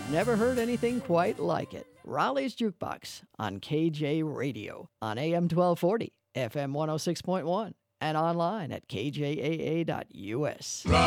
Never heard anything quite like it. Raleigh's Jukebox on KJ Radio on AM 1240, FM 106.1, and online at kjaa.us.